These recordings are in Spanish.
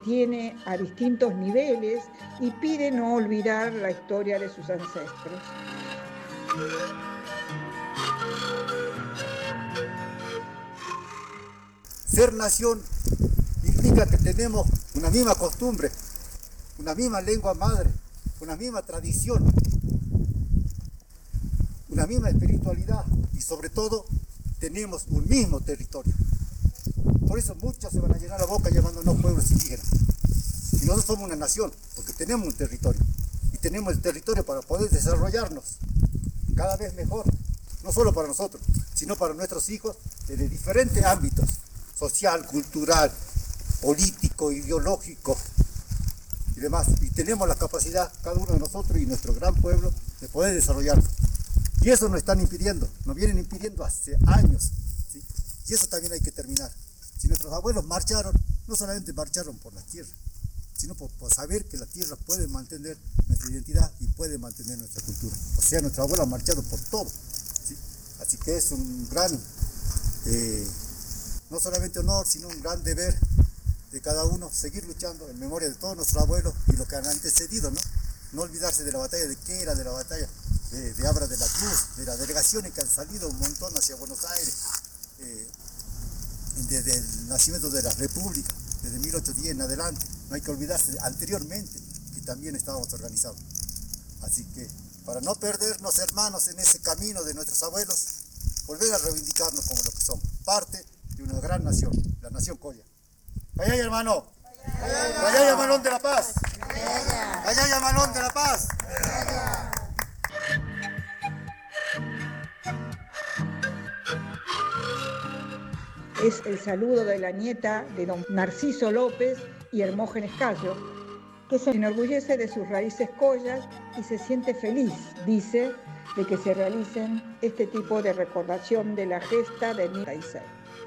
tiene a distintos niveles y pide no olvidar la historia de sus ancestros. Ser nación implica que tenemos una misma costumbre, una misma lengua madre, una misma tradición, una misma espiritualidad y sobre todo tenemos un mismo territorio. Por eso muchos se van a llenar la boca llamándonos pueblos indígenas. Y nosotros somos una nación porque tenemos un territorio y tenemos el territorio para poder desarrollarnos cada vez mejor, no solo para nosotros, sino para nuestros hijos de diferentes ámbitos, social, cultural, político, ideológico y demás. Y tenemos la capacidad, cada uno de nosotros y nuestro gran pueblo, de poder desarrollarnos. Y eso nos están impidiendo, nos vienen impidiendo hace años, ¿sí? Y eso también hay que terminar. Si nuestros abuelos marcharon, no solamente marcharon por la tierra, sino por saber que la tierra puede mantener nuestra identidad y puede mantener nuestra cultura. O sea, nuestros abuelos han marchado por todo, ¿sí? Así que es un gran, no solamente honor, sino un gran deber de cada uno seguir luchando en memoria de todos nuestros abuelos y lo que han antecedido, ¿no? No olvidarse de la batalla de Quera, de la batalla de Abra de la Cruz, de las delegaciones que han salido un montón hacia Buenos Aires, desde el nacimiento de la República, desde 1810 en adelante. No hay que olvidarse anteriormente que también estábamos organizados. Así que para no perdernos, hermanos, en ese camino de nuestros abuelos, volver a reivindicarnos como lo que somos, parte de una gran nación, la nación Colla. ¡Vaya, hermano! ¡Vaya, Manón de la Paz! ¡Vaya, Manón de la Paz! Es el saludo de la nieta de don Narciso López y Hermógenes Cayo, que se enorgullece de sus raíces collas y se siente feliz, dice, de que se realicen este tipo de recordación de la gesta de 1996.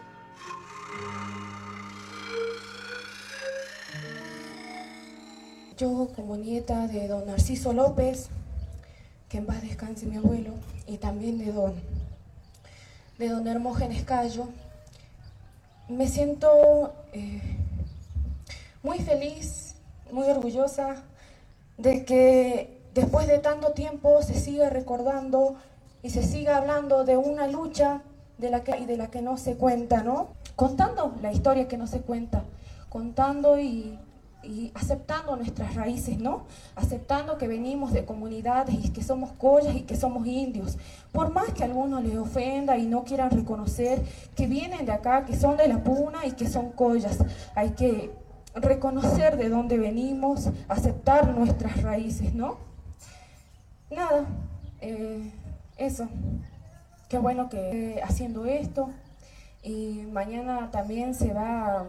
Yo, como nieta de don Narciso López, que en paz descanse mi abuelo, y también de don Hermógenes Cayo, me siento muy feliz, muy orgullosa de que después de tanto tiempo se siga recordando y se siga hablando de una lucha de la que no se cuenta, ¿no? Contando la historia que no se cuenta, contando y aceptando nuestras raíces, ¿no? Aceptando que venimos de comunidades y que somos collas y que somos indios. Por más que a algunos les ofenda y no quieran reconocer que vienen de acá, que son de la Puna y que son collas, hay que reconocer de dónde venimos, aceptar nuestras raíces, ¿no? Nada, eso. Qué bueno que haciendo esto. Y mañana también se va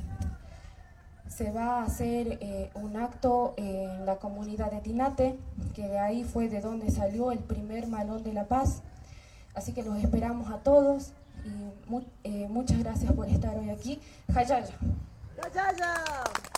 a hacer un acto en la comunidad de Tinate, que de ahí fue de donde salió el primer Malón de la Paz. Así que los esperamos a todos y muchas gracias por estar hoy aquí. Jayaya. ¡Jayaya!